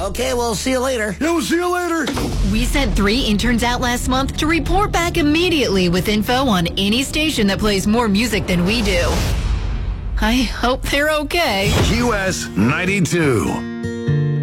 Okay, we'll see you later. Yeah, we'll see you later. We sent 3 interns out last month to report back immediately with info on any station that plays more music than we do. I hope they're okay. QS 92.